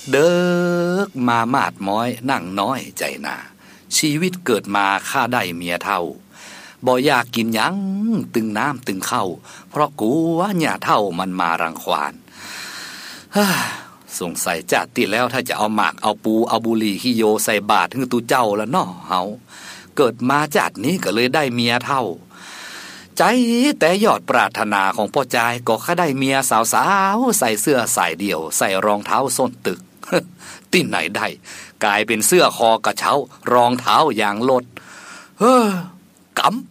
เด็กมามาดม้อยนั่งน้อยใจหนาชีวิตเกิดมาข้าได้เมียเท่าบ่อยากกินหยังตึงน้ำตึงเข้าเพราะกูว่าหญ้าเท่ามันมารังควานสงสัยจัดติแล้วถ้าจะเอาหมากเอาปูเอาบุหรี่ขี้โยใส่บาตรถึงตูเจ้าละเนาะเฮาเกิดมาจัดนี้ก็เลยได้เมียเท่าใจแต่ยอดปรารถนาของพ่อจายก็แค่ได้เมียสาวๆใส่เสื้อสายเดี่ยวใส่รองเท้าส้นตึกที่ไหนได้กลายเป็นเสื้อคอกระเช้ารองเท้ายางลดกำ